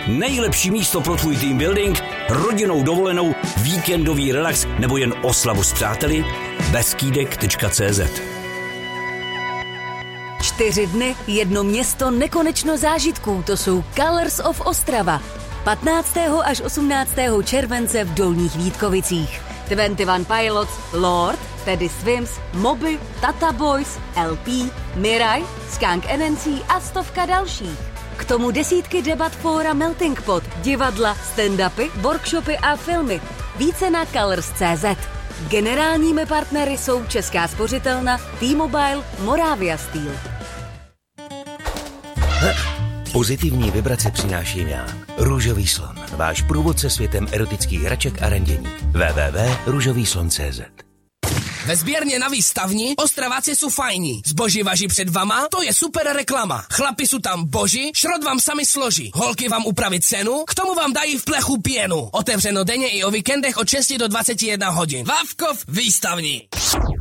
Nejlepší místo pro tvůj team building, rodinnou dovolenou, víkendový relax nebo jen oslavu s přáteli? Beskydek.cz 4 dny, 1 město, nekonečno zážitků. To jsou Colors of Ostrava. 15. až 18. července v Dolních Vítkovicích. 21 Pilots, Lord, Teddy Swims, Moby, Tata Boys, LP, Mirai, Skunk NNC a stovka dalších. K tomu desítky debat, fóra, melting pot, divadla, stand-upy, workshopy a filmy. Více na Colors.cz. Generálními partnery jsou Česká spořitelna, T-Mobile, Moravia Steel. Pozitivní vibrace přináším já, Růžový slon, váš průvodce světem erotických hraček a randění. www.ružovýslon.cz. Ve sběrně na výstavni Ostraváci jsou fajní. Zboží važí před vama, to je super reklama. Chlapi jsou tam boží, šrot vám sami složí. Holky vám upraví cenu, k tomu vám dají v plechu pěnu. Otevřeno denně i o víkendech od 6 do 21 hodin. Vávkov výstavní.